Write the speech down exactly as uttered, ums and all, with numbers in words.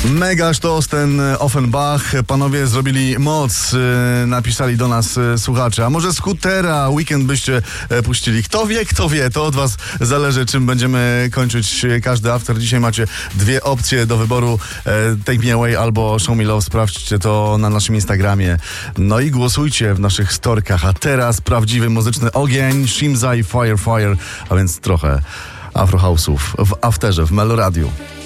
Mega sztos ten Offenbach. Panowie zrobili moc, napisali do nas słuchacze. A może Skutera Weekend byście puścili? Kto wie, kto wie. To od was zależy, czym będziemy kończyć każdy after. Dzisiaj macie dwie opcje do wyboru. Take Me Away albo Show Me Love. Sprawdźcie to na naszym Instagramie. No i głosujcie w naszych storkach. A teraz prawdziwy muzyczny ogień. Shimza i Fire Fire. A więc trochę Afro House'ów w afterze, w Melo Radio.